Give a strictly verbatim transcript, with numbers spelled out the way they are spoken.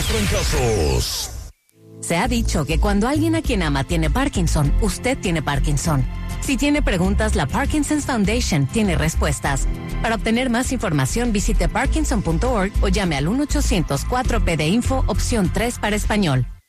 trancazos. Se ha dicho que cuando alguien a quien ama tiene Parkinson, usted tiene Parkinson. Si tiene preguntas, la Parkinson's Foundation tiene respuestas. Para obtener más información, visite parkinson punto org o llame al uno ochocientos cuatro P de Info, opción tres para español.